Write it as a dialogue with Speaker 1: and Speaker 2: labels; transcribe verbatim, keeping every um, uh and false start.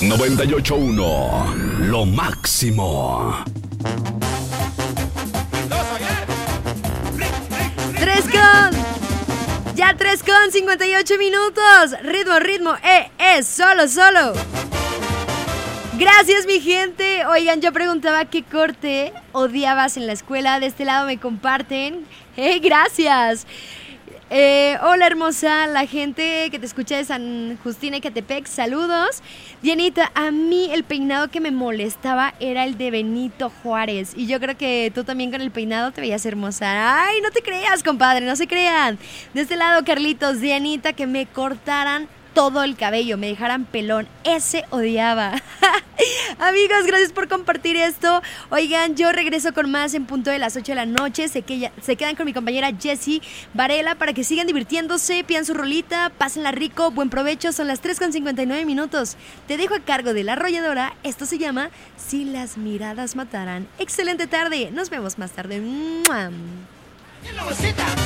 Speaker 1: noventa y ocho punto uno, lo máximo.
Speaker 2: Tres con... Ya tres con cincuenta y ocho minutos. Ritmo, ritmo, eh, eh, solo, solo. Gracias, mi gente. Oigan, yo preguntaba qué corte odiabas en la escuela. De este lado me comparten. ¡Eh, gracias! Eh, hola, hermosa, la gente que te escucha de San Justín, Ecatepec, saludos. Dianita, a mí el peinado que me molestaba era el de Benito Juárez. Y yo creo que tú también con el peinado te veías hermosa. Ay, no te creas, compadre, no se crean. De este lado, Carlitos, Dianita, que me cortaran todo el cabello, me dejaran pelón, ese odiaba. Amigos, gracias por compartir esto. Oigan, yo regreso con más en punto de las ocho de la noche. Se, que ya, se quedan con mi compañera Jessie Varela para que sigan divirtiéndose, pidan su rolita, pásenla rico, buen provecho. Son las tres con cincuenta y nueve minutos. Te dejo a cargo de la arrolladora. Esto se llama Si las miradas mataran. Excelente tarde, nos vemos más tarde. ¡Mua!